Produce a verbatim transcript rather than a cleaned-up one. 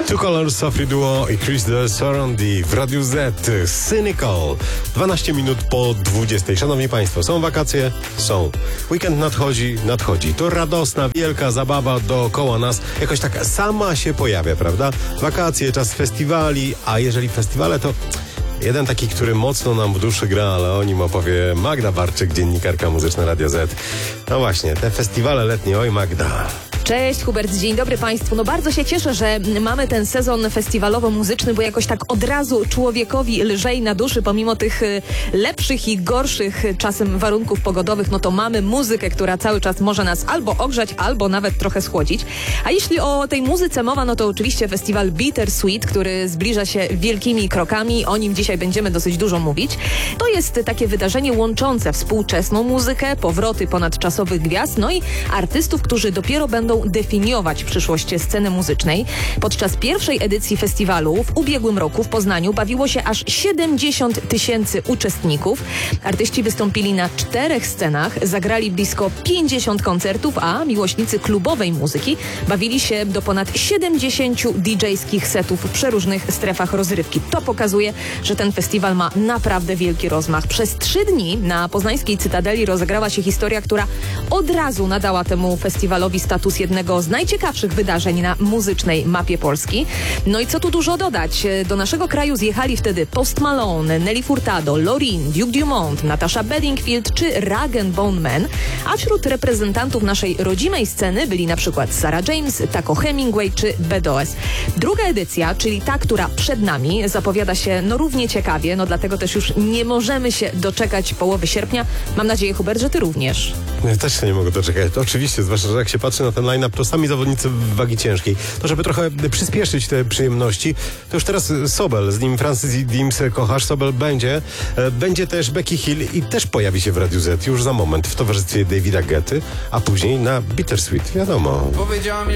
Two Colors, Sophie Duo i Chris de Sorandi w Radiu Z. Cynical. dwanaście minut po dwudziestej. Szanowni Państwo, są wakacje? Są. Weekend nadchodzi? Nadchodzi. To radosna, wielka zabawa dookoła nas jakoś tak sama się pojawia, prawda? Wakacje, czas festiwali, a jeżeli festiwale, to jeden taki, który mocno nam w duszy gra, ale o nim opowie Magda Barczyk, dziennikarka muzyczna Radia Z. No właśnie, te festiwale letnie, oj Magda. Cześć Hubert, dzień dobry Państwu. No bardzo się cieszę, że mamy ten sezon festiwalowo-muzyczny, bo jakoś tak od razu człowiekowi lżej na duszy, pomimo tych lepszych i gorszych czasem warunków pogodowych, no to mamy muzykę, która cały czas może nas albo ogrzać, albo nawet trochę schłodzić. A jeśli o tej muzyce mowa, no to oczywiście festiwal Bittersweet, który zbliża się wielkimi krokami. O nim dzisiaj będziemy dosyć dużo mówić. To jest takie wydarzenie łączące współczesną muzykę, powroty ponadczasowych gwiazd, no i artystów, którzy dopiero będą definiować przyszłość sceny muzycznej. Podczas pierwszej edycji festiwalu w ubiegłym roku w Poznaniu bawiło się aż siedemdziesiąt tysięcy uczestników. Artyści wystąpili na czterech scenach, zagrali blisko pięćdziesiąt koncertów, a miłośnicy klubowej muzyki bawili się do ponad siedemdziesięciu didżejskich setów w przeróżnych strefach rozrywki. To pokazuje, że ten festiwal ma naprawdę wielki rozmach. Przez trzy dni na poznańskiej Cytadeli rozegrała się historia, która od razu nadała temu festiwalowi status jednego z najciekawszych wydarzeń na muzycznej mapie Polski. No i co tu dużo dodać? Do naszego kraju zjechali wtedy Post Malone, Nelly Furtado, Loreen, Duke Dumont, Natasha Bedingfield czy Rag and Bone Man, a wśród reprezentantów naszej rodzimej sceny byli na przykład Sarah James, Taco Hemingway czy B D O S. Druga edycja, czyli ta, która przed nami, zapowiada się no równie ciekawie, no dlatego też już nie możemy się doczekać połowy sierpnia. Mam nadzieję, Hubert, że ty również. Ja też się nie mogę doczekać. Oczywiście, zwłaszcza, że jak się patrzy na ten line-up, to sami zawodnicy wagi ciężkiej. To żeby trochę przyspieszyć te przyjemności, to już teraz Sobel, z nim Francis Dims kochasz, Sobel będzie. Będzie też Becky Hill i też pojawi się w Radiu Z już za moment w towarzystwie Davida Guetty, a później na Bittersweet, wiadomo. Powiedziała mi,